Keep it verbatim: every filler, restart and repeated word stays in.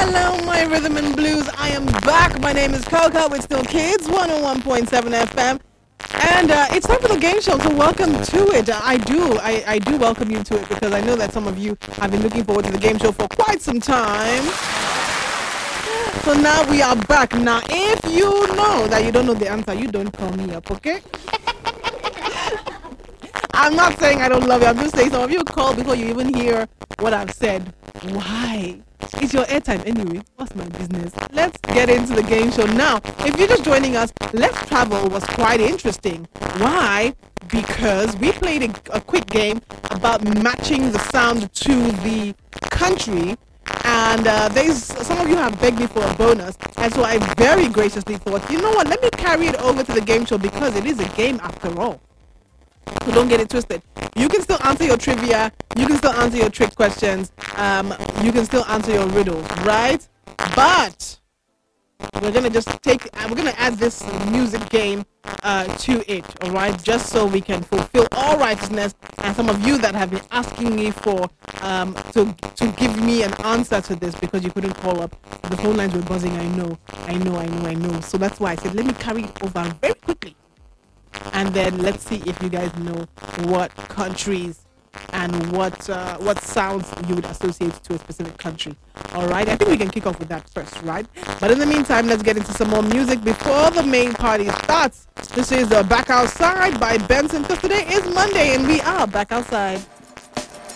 Hello, my rhythm and blues. I am back. My name is Coco with Still Kids one oh one point seven F M. And uh, it's time for the game show, so welcome to it. I do, I, I do welcome you to it because I know that some of you have been looking forward to the game show for quite some time. So now we are back. Now, if you know that you don't know the answer, you don't call me up, okay? I'm not saying I don't love you. I'm just saying some of you call before you even hear what I've said. Why? It's your airtime anyway. What's my business? Let's get into the game show now. If you're just joining us, Let's Travel was quite interesting. Why? Because we played a, a quick game about matching the sound to the country. And uh, there's some of you have begged me for a bonus, and so I very graciously thought, you know what, let me carry it over to the game show because it is a game after all. So don't get it twisted. You can still answer your trivia, you can still answer your trick questions, um, you can still answer your riddles, right? But we're gonna just take, uh, we're gonna add this music game uh, to it, all right? Just so we can fulfill all righteousness. And some of you that have been asking me for um, to to give me an answer to this because you couldn't call up, the phone lines were buzzing. I know, I know, I know, I know. So that's why I said let me carry it over very quickly, and then let's see if you guys know what countries and what uh, what sounds you would associate to a specific country. All right, I think we can kick off with that first, right? But in the meantime, let's get into some more music before the main party starts. This is uh, Back Outside by Benson, because today is Monday and we are back outside.